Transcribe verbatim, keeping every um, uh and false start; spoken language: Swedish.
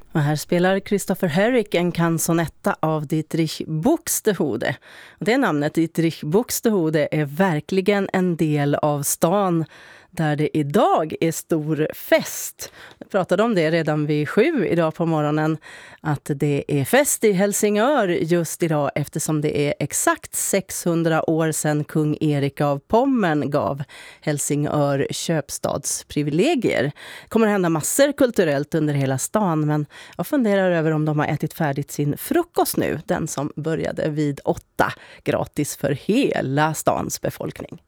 Och här spelar Christopher Herrick en canzonetta av Dietrich Buxtehude. Det namnet, Dietrich Buxtehude, är verkligen en del av stan där det idag är stor fest. Jag pratade om det redan vid sju idag på morgonen, att det är fest i Helsingör just idag eftersom det är exakt sexhundra år sedan kung Erik av Pommern gav Helsingör köpstadsprivilegier. Det kommer att hända massor kulturellt under hela stan, men jag funderar över om de har ätit färdigt sin frukost nu, den som började vid åtta, gratis för hela stans befolkning.